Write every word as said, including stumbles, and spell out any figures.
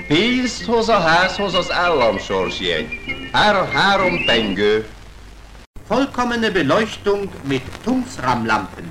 Pénzt hoz a házhoz az államsorsjegy. Ár három pengő. Vollkommene Beleuchtung mit Tungsramlampen.